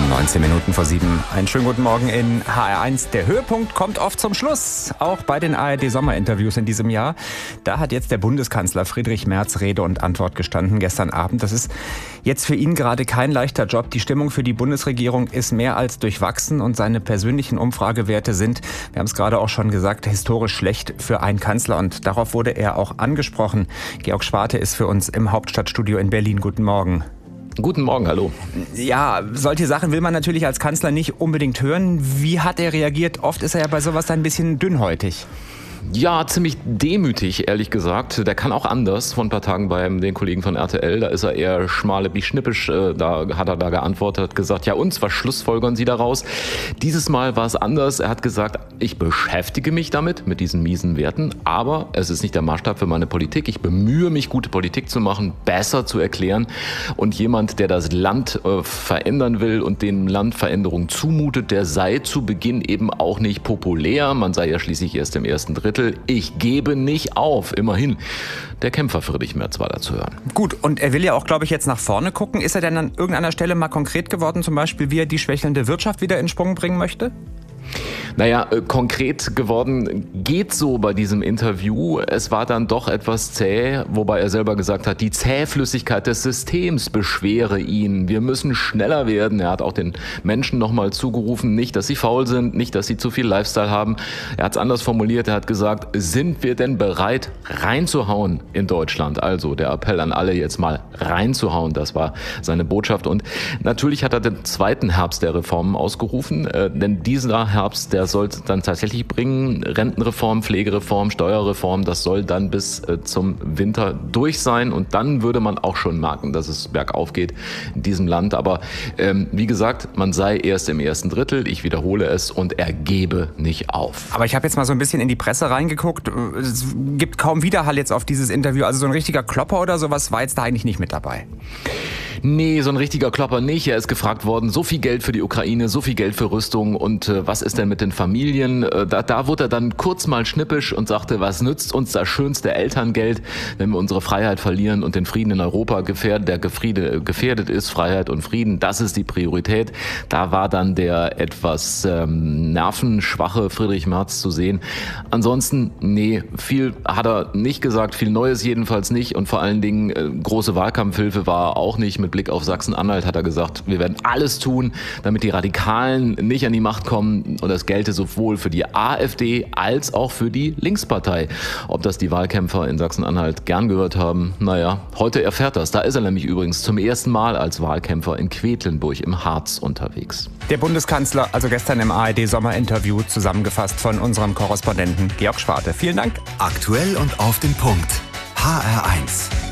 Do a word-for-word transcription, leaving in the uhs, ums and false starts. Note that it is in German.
neunzehn Minuten vor sieben. Einen schönen guten Morgen in H R eins. Der Höhepunkt kommt oft zum Schluss, auch bei den A R D-Sommerinterviews in diesem Jahr. Da hat jetzt der Bundeskanzler Friedrich Merz Rede und Antwort gestanden gestern Abend. Das ist jetzt für ihn gerade kein leichter Job. Die Stimmung für die Bundesregierung ist mehr als durchwachsen und seine persönlichen Umfragewerte sind, wir haben es gerade auch schon gesagt, historisch schlecht für einen Kanzler. Und darauf wurde er auch angesprochen. Georg Schwarte ist für uns im Hauptstadtstudio in Berlin. Guten Morgen. Guten Morgen, hallo. Ja, solche Sachen will man natürlich als Kanzler nicht unbedingt hören. Wie hat er reagiert? Oft ist er ja bei sowas ein bisschen dünnhäutig. Ja, ziemlich demütig, ehrlich gesagt. Der kann auch anders. Vor ein paar Tagen bei den Kollegen von R T L, da ist er eher schmale wie schnippisch. Da hat er da geantwortet, gesagt, ja und, was schlussfolgern Sie daraus? Dieses Mal war es anders. Er hat gesagt, ich beschäftige mich damit, mit diesen miesen Werten, aber es ist nicht der Maßstab für meine Politik. Ich bemühe mich, gute Politik zu machen, besser zu erklären. Und jemand, der das Land äh, verändern will und dem Land Veränderung zumutet, der sei zu Beginn eben auch nicht populär. Man sei ja schließlich erst im ersten Drittel. Ich gebe nicht auf, immerhin. Der Kämpfer Friedrich Merz war da zu hören. Gut, und er will ja auch, glaube ich, jetzt nach vorne gucken. Ist er denn an irgendeiner Stelle mal konkret geworden, zum Beispiel, wie er die schwächelnde Wirtschaft wieder in Schwung bringen möchte? Naja, äh, konkret geworden geht so bei diesem Interview. Es war dann doch etwas zäh, wobei er selber gesagt hat, die Zähflüssigkeit des Systems beschwere ihn. Wir müssen schneller werden. Er hat auch den Menschen nochmal zugerufen, nicht, dass sie faul sind, nicht, dass sie zu viel Lifestyle haben. Er hat es anders formuliert. Er hat gesagt, sind wir denn bereit, reinzuhauen in Deutschland? Also der Appell an alle, jetzt mal reinzuhauen. Das war seine Botschaft. Und natürlich hat er den zweiten Herbst der Reformen ausgerufen, äh, denn dieser Herbst, der soll es dann tatsächlich bringen. Rentenreform, Pflegereform, Steuerreform, das soll dann bis äh, zum Winter durch sein. Und dann würde man auch schon merken, dass es bergauf geht in diesem Land. Aber ähm, wie gesagt, man sei erst im ersten Drittel. Ich wiederhole es und er gebe nicht auf. Aber ich habe jetzt mal so ein bisschen in die Presse reingeguckt. Es gibt kaum Widerhall jetzt auf dieses Interview. Also so ein richtiger Klopper oder sowas war jetzt da eigentlich nicht mit dabei. Nee, so ein richtiger Klopper nicht. Er ist gefragt worden, so viel Geld für die Ukraine, so viel Geld für Rüstung und äh, was ist denn mit den Familien? Äh, da, da wurde er dann kurz mal schnippisch und sagte, was nützt uns das schönste Elterngeld, wenn wir unsere Freiheit verlieren und den Frieden in Europa gefährdet, der gefriede, gefährdet ist, Freiheit und Frieden, das ist die Priorität. Da war dann der etwas ähm, nervenschwache Friedrich Merz zu sehen. Ansonsten, nee, viel hat er nicht gesagt, viel Neues jedenfalls nicht und vor allen Dingen äh, große Wahlkampfhilfe war auch nicht. Mit Blick auf Sachsen-Anhalt hat er gesagt, wir werden alles tun, damit die Radikalen nicht an die Macht kommen. Und das gelte sowohl für die AfD als auch für die Linkspartei. Ob das die Wahlkämpfer in Sachsen-Anhalt gern gehört haben, naja, heute erfährt das. Da ist er nämlich übrigens zum ersten Mal als Wahlkämpfer in Quedlinburg im Harz unterwegs. Der Bundeskanzler, also gestern im A R D-Sommerinterview, zusammengefasst von unserem Korrespondenten Georg Schwarte. Vielen Dank. Aktuell und auf den Punkt. H R eins.